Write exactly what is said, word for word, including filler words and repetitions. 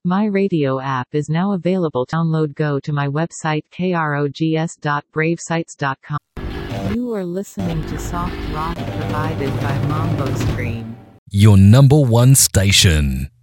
My radio app is now available. Download. Go to my website krogs dot brave sites dot com. You are listening to Soft Rock provided by Mambo Screen. Your number one station.